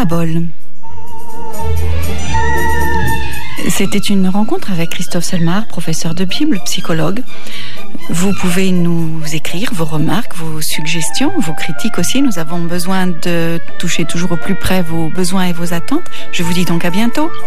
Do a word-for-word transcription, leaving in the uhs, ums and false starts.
Parabole. C'était une rencontre avec Christophe Selmar, professeur de Bible, psychologue. Vous pouvez nous écrire vos remarques, vos suggestions, vos critiques aussi. Nous avons besoin de toucher toujours au plus près vos besoins et vos attentes. Je vous dis donc à bientôt.